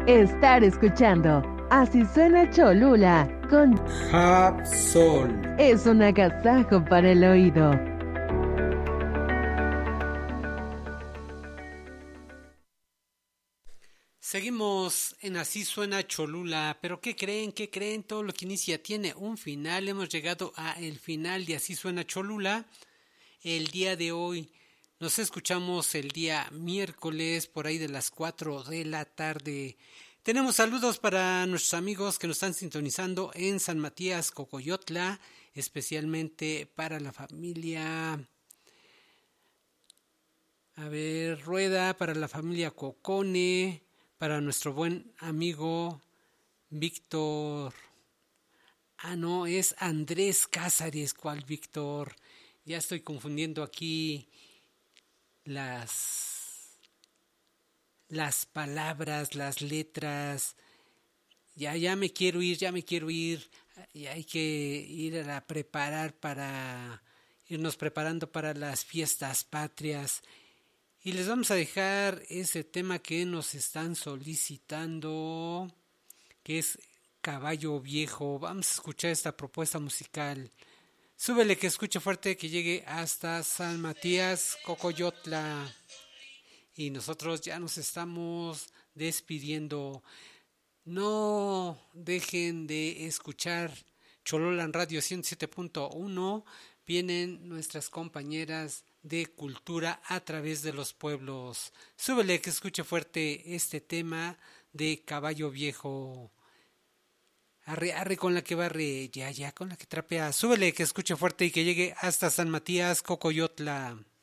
Estar escuchando Así suena Cholula con Japsol. Es un agasajo para el oído. Seguimos en Así suena Cholula, pero ¿qué creen? ¿Qué creen? Todo lo que inicia tiene un final. Hemos llegado a el final de Así suena Cholula. El día de hoy nos escuchamos el día miércoles por ahí de las 4 de la tarde. Tenemos saludos para nuestros amigos que nos están sintonizando en San Matías, Cocoyotla, especialmente para la familia Rueda, para la familia Cocone, para nuestro buen amigo Víctor. No, es Andrés Cázares, ¿cuál Víctor? Ya estoy confundiendo aquí las palabras, las letras. Ya me quiero ir. Ya hay que ir a preparar para irnos preparando para las fiestas patrias. Y les vamos a dejar ese tema que nos están solicitando, que es Caballo Viejo. Vamos a escuchar esta propuesta musical. Súbele que escuche fuerte, que llegue hasta San Matías, Cocoyotla. Y nosotros ya nos estamos despidiendo. No dejen de escuchar Chololan Radio 107.1. Vienen nuestras compañeras de cultura a través de los pueblos. Súbele que escuche fuerte este tema de Caballo Viejo. Arre, arre con la que barre, ya con la que trapea. Súbele que escuche fuerte y que llegue hasta San Matías, Cocoyotla.